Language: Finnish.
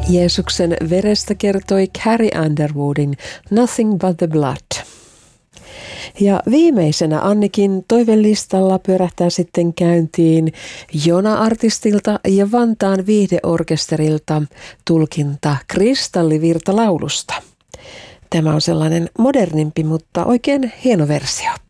Jeesuksen verestä kertoi Carrie Underwoodin Nothing but the Blood. Ja viimeisenä Annikin toivelistalla pyörähtää sitten käyntiin Jona-artistilta ja Vantaan viihdeorkesterilta tulkinta Kristallivirta-laulusta. Tämä on sellainen modernimpi, mutta oikein hieno versio.